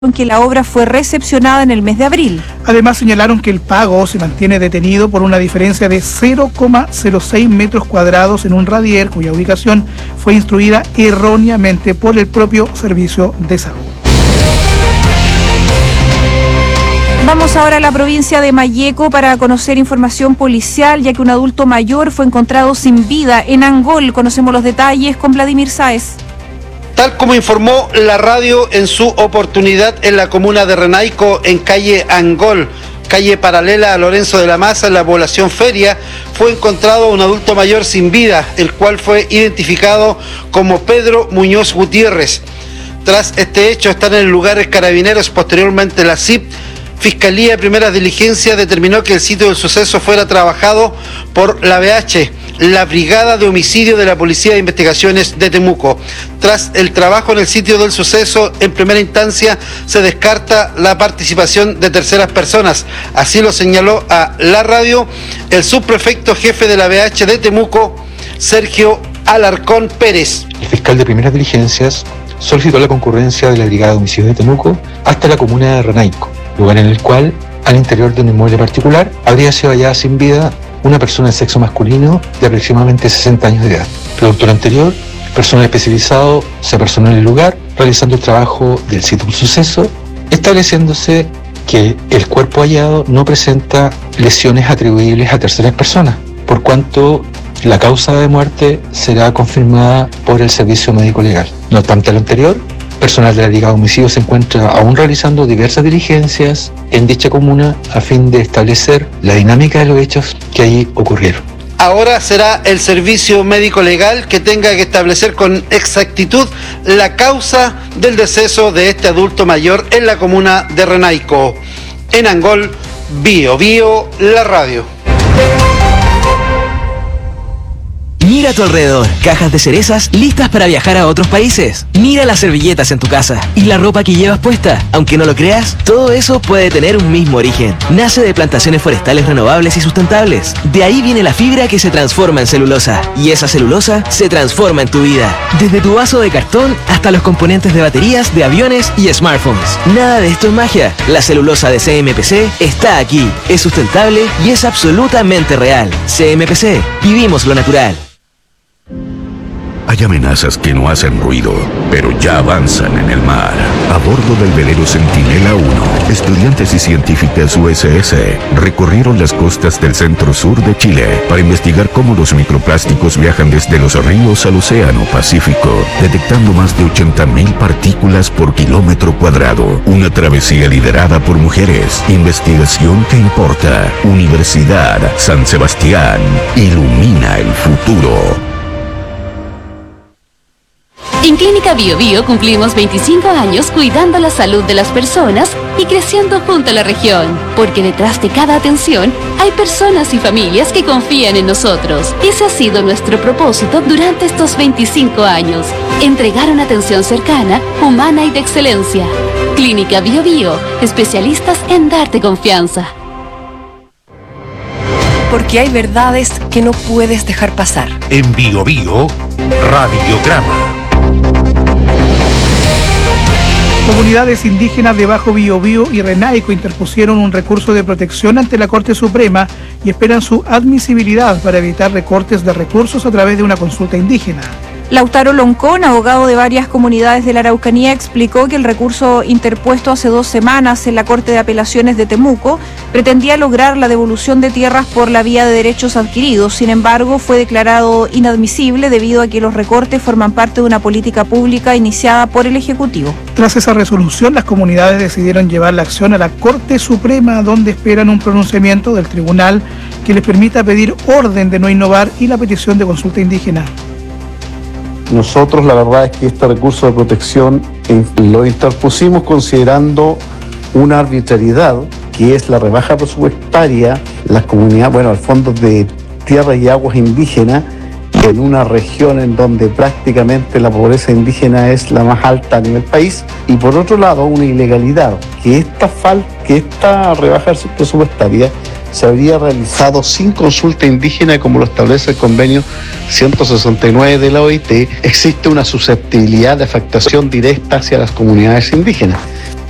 que la obra fue recepcionada en el mes de abril. Además señalaron que el pago se mantiene detenido por una diferencia de 0,06 metros cuadrados en un radier cuya ubicación fue instruida erróneamente por el propio Servicio de Salud. Vamos ahora a la provincia de Malleco para conocer información policial, ya que un adulto mayor fue encontrado sin vida en Angol. Conocemos los detalles con Vladimir Sáez. Tal como informó la radio en su oportunidad en la comuna de Renaico, en calle Angol, calle paralela a Lorenzo de la Maza, en la población Feria, fue encontrado un adulto mayor sin vida, el cual fue identificado como Pedro Muñoz Gutiérrez. Tras este hecho están en el lugar carabineros. Posteriormente la CIP, Fiscalía de Primeras Diligencias, determinó que el sitio del suceso fuera trabajado por la BH, la Brigada de Homicidio de la Policía de Investigaciones de Temuco. Tras el trabajo en el sitio del suceso, en primera instancia se descarta la participación de terceras personas. Así lo señaló a la radio el subprefecto jefe de la BH de Temuco, Sergio Alarcón Pérez. El fiscal de Primeras Diligencias solicitó la concurrencia de la Brigada de Homicidios de Temuco hasta la comuna de Renaico, lugar en el cual, al interior de un inmueble particular, habría sido hallada sin vida una persona de sexo masculino de aproximadamente 60 años de edad. Producto de lo anterior, el personal especializado se apersonó en el lugar, realizando el trabajo del sitio del suceso, estableciéndose que el cuerpo hallado no presenta lesiones atribuibles a terceras personas, por cuanto la causa de muerte será confirmada por el servicio médico legal. No obstante lo anterior, personal de la Brigada de Homicidios se encuentra aún realizando diversas diligencias en dicha comuna a fin de establecer la dinámica de los hechos que allí ocurrieron. Ahora será el servicio médico legal que tenga que establecer con exactitud la causa del deceso de este adulto mayor en la comuna de Renaico. En Angol, Bio Bio, la radio. Mira a tu alrededor, cajas de cerezas listas para viajar a otros países. Mira las servilletas en tu casa y la ropa que llevas puesta. Aunque no lo creas, todo eso puede tener un mismo origen. Nace de plantaciones forestales renovables y sustentables. De ahí viene la fibra que se transforma en celulosa. Y esa celulosa se transforma en tu vida. Desde tu vaso de cartón hasta los componentes de baterías de aviones y smartphones. Nada de esto es magia. La celulosa de CMPC está aquí. Es sustentable y es absolutamente real. CMPC, vivimos lo natural. Hay amenazas que no hacen ruido, pero ya avanzan en el mar. A bordo del velero Centinela 1, estudiantes y científicas USS recorrieron las costas del centro-sur de Chile para investigar cómo los microplásticos viajan desde los ríos al océano Pacífico, detectando más de 80.000 partículas por kilómetro cuadrado. Una travesía liderada por mujeres. Investigación que importa. Universidad San Sebastián. Ilumina el futuro. En Clínica Bio Bio cumplimos 25 años cuidando la salud de las personas y creciendo junto a la región, porque detrás de cada atención hay personas y familias que confían en nosotros. Ese ha sido nuestro propósito durante estos 25 años, entregar una atención cercana, humana y de excelencia. Clínica Bio Bio, especialistas en darte confianza. Porque hay verdades que no puedes dejar pasar. En Bio Bio, radiograma. Comunidades indígenas de Bajo Biobío y Renaico interpusieron un recurso de protección ante la Corte Suprema y esperan su admisibilidad para evitar recortes de recursos a través de una consulta indígena. Lautaro Loncón, abogado de varias comunidades de la Araucanía, explicó que el recurso interpuesto hace 2 semanas en la Corte de Apelaciones de Temuco pretendía lograr la devolución de tierras por la vía de derechos adquiridos. Sin embargo, fue declarado inadmisible debido a que los recortes forman parte de una política pública iniciada por el Ejecutivo. Tras esa resolución, las comunidades decidieron llevar la acción a la Corte Suprema, donde esperan un pronunciamiento del tribunal que les permita pedir orden de no innovar y la petición de consulta indígena. Nosotros la verdad es que este recurso de protección lo interpusimos considerando una arbitrariedad, que es la rebaja presupuestaria, las comunidades, al fondo de tierras y aguas indígenas, en una región en donde prácticamente la pobreza indígena es la más alta a nivel país, y por otro lado una ilegalidad, que esta rebaja presupuestaria se habría realizado sin consulta indígena, como lo establece el convenio 169 de la OIT. Existe una susceptibilidad de afectación directa hacia las comunidades indígenas.